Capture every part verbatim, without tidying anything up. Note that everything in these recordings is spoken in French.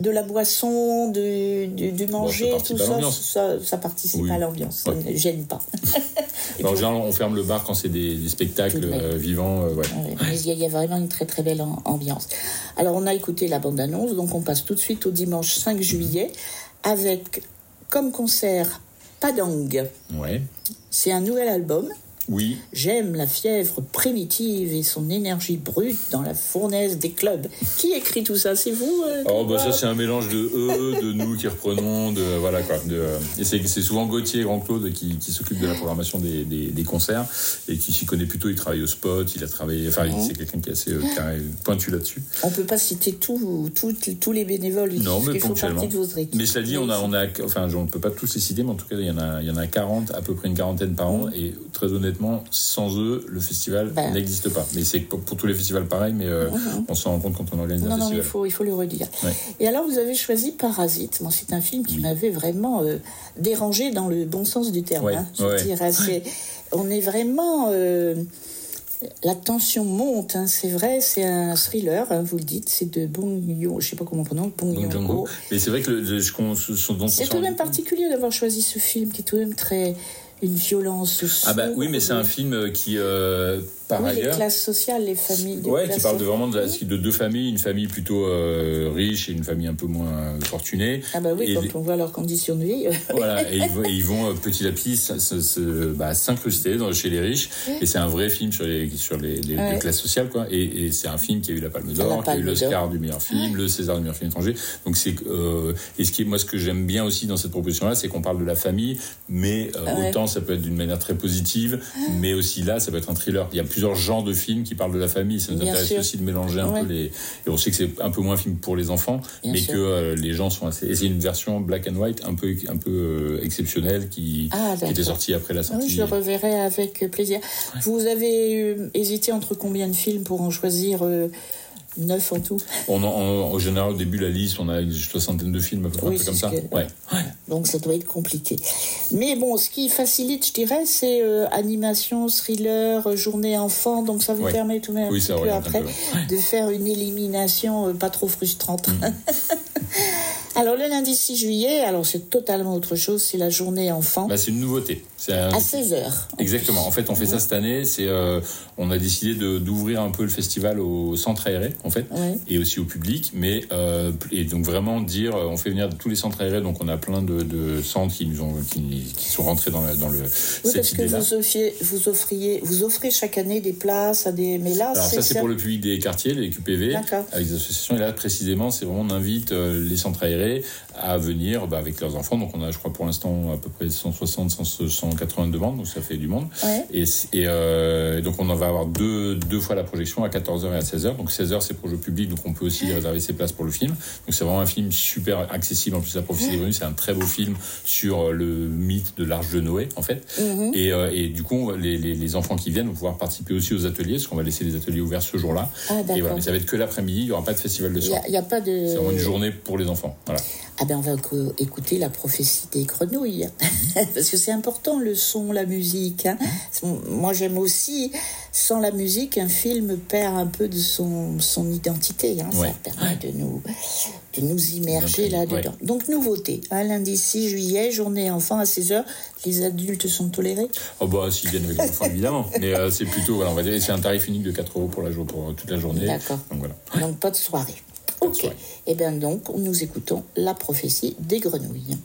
de la boisson, du, du, du manger, bon, tout ça, ça, ça participe oui. à l'ambiance. Ça ouais. ne gêne pas. En puis, général, on ferme le bar quand c'est des, des spectacles euh, vivants. Euh, ouais. Ouais, mais il y, y a vraiment une très très belle ambiance. Alors, on a écouté la bande-annonce, donc on passe tout de suite au dimanche cinq juillet avec comme concert Padang. Ouais. C'est un nouvel album. Oui. J'aime la fièvre primitive et son énergie brute dans la fournaise des clubs. Qui écrit tout ça? C'est vous euh, Oh bah ça c'est un mélange de eux, de nous qui reprenons, de voilà quoi. De, et c'est, c'est souvent Gauthier Grand-Claude qui, qui s'occupe de la programmation des, des, des concerts et qui s'y connaît plutôt. Il travaille au spot, il a travaillé. Enfin, mmh. c'est quelqu'un qui est assez euh, carré, pointu là-dessus. On peut pas citer tous tout, tous les bénévoles. Non, mais ponctuellement. De vos équipes. Mais cela dit, on a, on a, enfin, on ne peut pas tous les citer, mais en tout cas, il y en a, il y en a quarante, à peu près une quarantaine par an, mmh. et très honnêtement. Sans eux, le festival ben. n'existe pas. Mais c'est pour, pour tous les festivals pareil, mais euh, mmh. on s'en rend compte quand on organise non, un non, festival. Non, il faut, il faut le redire. Ouais. Et alors, vous avez choisi Parasite. Bon, c'est un film qui oui. m'avait vraiment euh, dérangé dans le bon sens du terme. Ouais. Hein, je ouais. dirais, c'est, on est vraiment... Euh, la tension monte, hein, c'est vrai, c'est un thriller, hein, vous le dites, c'est de Bong Joon-ho, je ne sais pas comment on prononce, Bong Joon-ho. Mais c'est vrai que le, le, je, ce dont c'est tout de même particulier d'avoir choisi ce film qui est tout de même très... une violence ah bah oui mais c'est un film qui euh, par oui, ailleurs les classes sociales, les familles ouais qui parle de vraiment de, la, de deux familles, une famille plutôt euh, riche et une famille un peu moins fortunée. Ah bah oui, et quand les... on voit leurs conditions de vie. Voilà, et ils vont, et ils vont petit à petit se, se, se, bah, s'incruster dans, chez les riches. Oui. Et c'est un vrai film sur les sur les, les, ouais. les classes sociales quoi. Et, et c'est un film qui a eu la Palme d'Or, qui a eu l'Oscar du meilleur film, ouais. le César du meilleur film étranger. Donc c'est euh, et ce qui est, moi ce que j'aime bien aussi dans cette proposition là, c'est qu'on parle de la famille, mais euh, ah ouais. autant ça peut être d'une manière très positive, mais aussi là ça peut être un thriller. Il y a plusieurs genres de films qui parlent de la famille. Ça nous bien intéresse sûr. Aussi de mélanger un ouais. peu les. Et on sait que c'est un peu moins un film pour les enfants, bien mais sûr. Que euh, les gens sont assez. Et c'est une version black and white un peu un peu euh, exceptionnelle qui, ah, qui était sortie après la sortie. Oui, je le reverrai avec plaisir. Ouais. Vous avez euh, hésité entre combien de films pour en choisir euh, neuf en tout? On en, en, en général, au début, la liste, on a une soixantaine de films, à peu près, oui, un peu comme ça. Que, ouais. Ouais. Donc, ça doit être compliqué. Mais bon, ce qui facilite, je dirais, c'est euh, animation, thriller, journée enfant. Donc, ça vous ouais. permet tout de même oui, un petit peu après un peu. De faire une élimination euh, pas trop frustrante. Mmh. Alors, le lundi six juillet, alors c'est totalement autre chose, c'est la journée enfant. Bah, c'est une nouveauté. C'est un... À seize heures. Exactement. En, en fait, on fait ouais. ça cette année. C'est, euh, on a décidé de, d'ouvrir un peu le festival au centre aéré, en fait, ouais. et aussi au public. Mais, euh, et donc vraiment dire, on fait venir tous les centres aérés. Donc, on a plein de, de centres qui nous ont, qui, qui sont rentrés dans, la, dans le, oui, cette parce idée-là. Que vous offriez, vous offriez, vous offrez chaque année des places à des, mais là, alors c'est ça, c'est ça... pour le public des quartiers, les Q P V, D'accord. avec des associations. Et là, précisément, c'est vraiment, on invite euh, les centres aérés à venir bah, avec leurs enfants. Donc on a, je crois, pour l'instant à peu près cent soixante, cent quatre-vingts demandes, donc ça fait du monde. Ouais. Et, et euh, donc on en va avoir deux, deux fois la projection à quatorze heures et à seize heures. Donc seize heures c'est pour le public, donc on peut aussi réserver ses places pour le film. Donc c'est vraiment un film super accessible. En plus, La Prophétie des Grenouilles, c'est un très beau film sur le mythe de l'Arche de Noé, en fait. Mm-hmm. Et, euh, et du coup, les, les, les enfants qui viennent vont pouvoir participer aussi aux ateliers, parce qu'on va laisser les ateliers ouverts ce jour-là. Ah, et voilà, mais ça va être que l'après-midi, il n'y aura pas de festival de soir. Il n'y a, a pas de... C'est vraiment une journée pour les enfants. Voilà. Ah ben on va écouter La Prophétie des Grenouilles, parce que c'est important le son, la musique. Hein. Moi j'aime aussi, sans la musique, un film perd un peu de son, son identité. Hein. Ouais. Ça permet de nous, de nous immerger là-dedans. Ouais. Donc nouveauté, hein, lundi six juillet, journée enfant à seize heures. Les adultes sont tolérés? Oh bah s'ils viennent avec les enfants évidemment, mais euh, c'est plutôt, voilà, on va dire, c'est un tarif unique de quatre euros pour, la, pour toute la journée. D'accord. Donc voilà. Donc pas de soirée. Ok, et eh bien donc, nous écoutons La Prophétie des Grenouilles.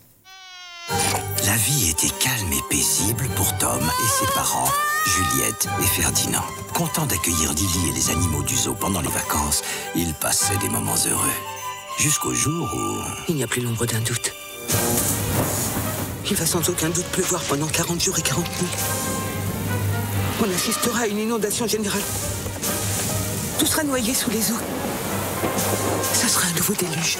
La vie était calme et paisible pour Tom et ses parents, Juliette et Ferdinand. Contents d'accueillir Lily et les animaux du zoo pendant les vacances, ils passaient des moments heureux. Jusqu'au jour où... Il n'y a plus l'ombre d'un doute. Il va sans aucun doute pleuvoir pendant quarante jours et quarante nuits. On assistera à une inondation générale. Tout sera noyé sous les eaux. Ça sera un nouveau déluge.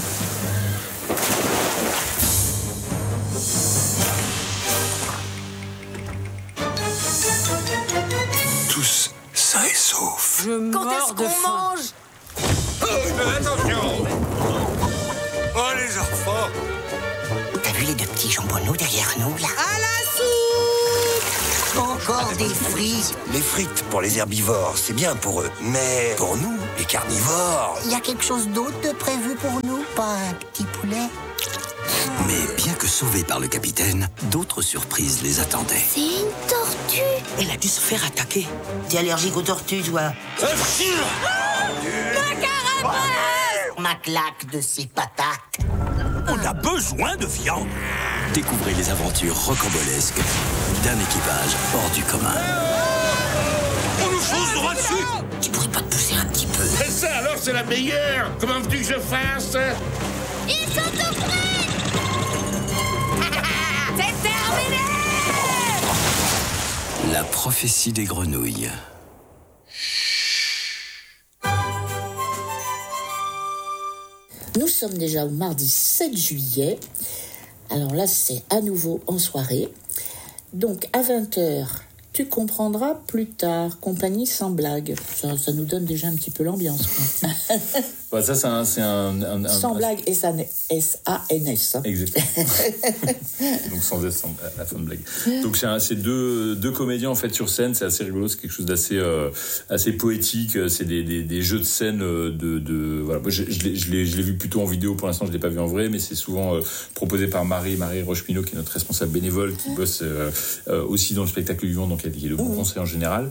Tous sains et saufs. Je Quand est-ce qu'on mange? Oh, attention! Oh, les enfants! T'as vu les deux petits jambonneaux derrière nous, là? À la soupe! Encore des frites. Les frites, pour les herbivores, c'est bien pour eux. Mais pour nous, les carnivores... Il y a quelque chose d'autre de prévu pour nous? Pas sauvée par le capitaine, d'autres surprises les attendaient. C'est une tortue. Elle a dû se faire attaquer. T'es allergique aux tortues, toi? Ah, Ma carapace! Ma claque de ses patates. On a besoin de viande. Découvrez les aventures rocambolesques d'un équipage hors du commun. On nous fonce droit dessus. Tu pourrais pas te pousser un petit peu? Et ça alors, c'est la meilleure. Comment veux-tu que je fasse? Ils sont tout prêts. C'est terminé. La prophétie des grenouilles. Nous sommes déjà au mardi sept juillet. Alors là, c'est à nouveau en soirée. Donc, à vingt heures, tu comprendras plus tard. Compagnie sans blague. Ça, ça nous donne déjà un petit peu l'ambiance. Bah, ça, c'est un... C'est un, un, un sans un, blague, S A N S. Exactement. Donc sans S, sans, à la fin de blague. Donc c'est, un, c'est deux, deux comédiens en fait sur scène. C'est assez rigolo. C'est quelque chose d'assez euh, assez poétique. C'est des, des, des jeux de scène de... de voilà. Moi, je, je, l'ai, je, l'ai, je l'ai vu plutôt en vidéo. Pour l'instant, je ne l'ai pas vu en vrai. Mais c'est souvent euh, proposé par Marie, Marie Roche-Pinot, qui est notre responsable bénévole, qui bosse euh, euh, aussi dans le spectacle vivant, donc qui est le bon mmh. conseil en général.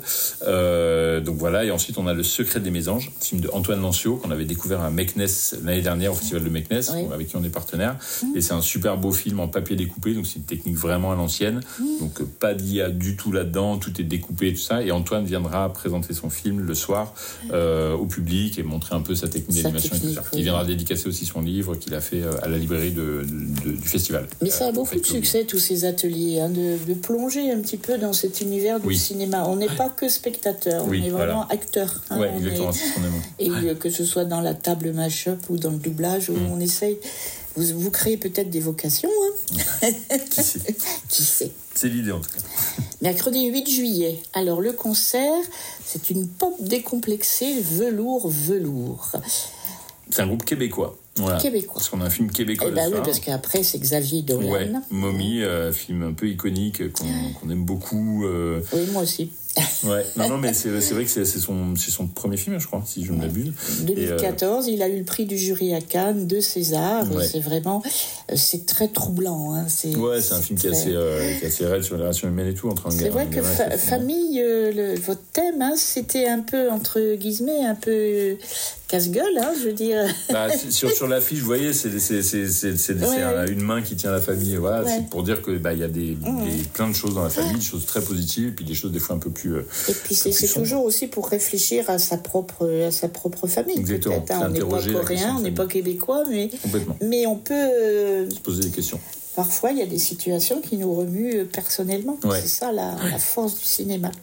Euh, donc voilà. Et ensuite, on a Le Secret des Mésanges, film de Antoine Lancio, qu'on avait découvert à Meknes l'année dernière au Festival de Meknes, oui. avec qui on est partenaire. Mmh. Et c'est un super beau film en papier découpé, donc c'est une technique vraiment à l'ancienne. Mmh. Donc pas d'I A du tout là-dedans, tout est découpé et tout ça. Et Antoine viendra présenter son film le soir euh, au public et montrer un peu sa technique sa d'animation. Technique, et tout ça. Oui. Il viendra dédicacer aussi son livre qu'il a fait à la librairie de, de, de, du festival. Mais ça a beaucoup de succès, tous ces ateliers, hein, de, de plonger un petit peu dans cet univers du oui. cinéma. On n'est pas que spectateur, oui, on est vraiment voilà. acteur. Hein, ouais, exactement, est... c'est son amour. Et ouais. que ce soit dans la table mash-up ou dans le doublage, où mmh. on essaye... Vous, vous créez peut-être des vocations, hein. Qui sait Qui sait C'est l'idée, en tout cas. Mercredi huit juillet. Alors, le concert, c'est une pop décomplexée, velours, velours. C'est un groupe québécois. Voilà. Québécois. Parce qu'on a un film québécois. Eh ben oui, parce qu'après, c'est Xavier Dolan. Ouais, Mommy, euh, film un peu iconique, qu'on, qu'on aime beaucoup. Euh... Oui, moi aussi. Ouais, non, non, mais c'est, c'est vrai que c'est, c'est, son, c'est son premier film, je crois, si je ne ouais. m'abuse. deux mille quatorze, et, euh... il a eu le prix du jury à Cannes, de César. Ouais. C'est vraiment, c'est très troublant. Hein. C'est, ouais, c'est un film très... qui, est assez, euh, qui est assez raide sur les relations humaines et tout. Entre un c'est gars, vrai que fa- famille, euh, le, votre thème, hein, c'était un peu, entre guillemets, un peu casse-gueule, hein, je veux dire. Bah, sur, sur l'affiche, vous voyez, c'est, c'est, c'est, c'est, c'est, ouais, c'est un, une main qui tient la famille. Voilà, ouais. C'est pour dire qu'il bah, y a des, mmh. des, plein de choses dans la famille, des choses très positives, et puis des choses des fois un peu plus. Euh, et puis c'est, c'est toujours aussi pour réfléchir à sa propre, à sa propre famille. Exactement. Peut-être, hein. On n'est pas coréen, on n'est pas québécois, mais, mais on peut euh, se poser des questions. Parfois, il y a des situations qui nous remuent personnellement. Ouais. C'est ça la, la force du cinéma.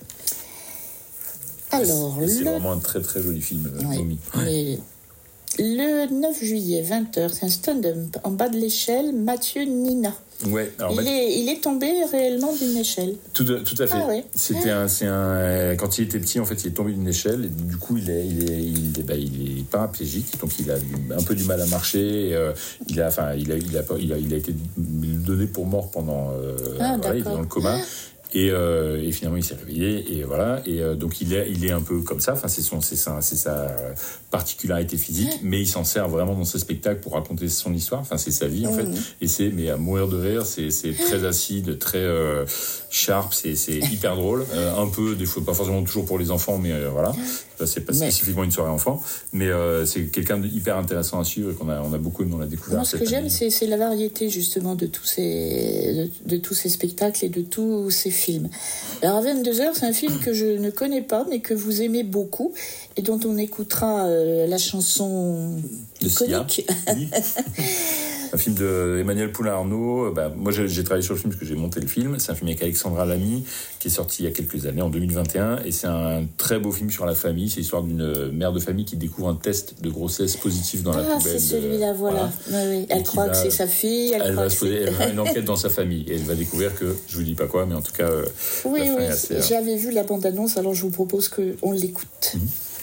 Alors, c'est, c'est le... vraiment un très très joli film, ouais. Mommy. Ouais. Le neuf juillet, vingt heures, c'est un stand-up en bas de l'échelle, Mathieu Nina. Ouais, alors il, Mathieu... est, il est tombé réellement d'une échelle. Tout, tout à fait. Ah, ouais. C'était un, c'est un, quand il était petit, en fait, il est tombé d'une échelle. Et du coup, il est, il est, il est, bah, il est paraplégique, donc il a un peu du mal à marcher. Et, euh, il a, enfin, il a, il a, il a, il a été donné pour mort pendant. Euh, ah, voilà, il est dans le coma. Ah. Et, euh, et finalement il s'est réveillé et voilà et euh, donc il est il est un peu comme ça, enfin c'est son c'est sa c'est sa particularité physique, mais il s'en sert vraiment dans ses spectacles pour raconter son histoire, enfin c'est sa vie en mmh. fait, et c'est mais à mourir de rire, c'est c'est très acide, très euh, sharp, c'est c'est hyper drôle, euh, un peu des fois pas forcément toujours pour les enfants, mais euh, voilà, c'est pas spécifiquement une soirée enfant, mais euh, c'est quelqu'un de hyper intéressant à suivre et qu'on a on a beaucoup aimé dans la découverte. Moi ce que j'aime c'est c'est la variété justement de tous ces de, de tous ces spectacles et de tous ces films. Alors à vingt-deux heures, c'est un film que je ne connais pas, mais que vous aimez beaucoup, et dont on écoutera euh, la chanson iconique. Oui. Un film de Emmanuel Poulain-Arnaud. Bah, moi, j'ai, j'ai travaillé sur le film parce que j'ai monté le film. C'est un film avec Alexandra Lamy, qui est sorti il y a quelques années, en deux mille vingt et un, et c'est un très beau film sur la famille. C'est l'histoire d'une mère de famille qui découvre un test de grossesse positif dans ah, la poubelle. Ah, c'est celui-là, voilà. voilà. Oui, oui. Elle croit va, que c'est sa fille. Elle, elle croit va que se poser, c'est... elle va une enquête dans sa famille, et elle va découvrir que, je vous dis pas quoi, mais en tout cas, euh, oui, la fin oui, est assez... J'avais vu la bande-annonce, alors je vous propose qu'on l'écoute. Mmh.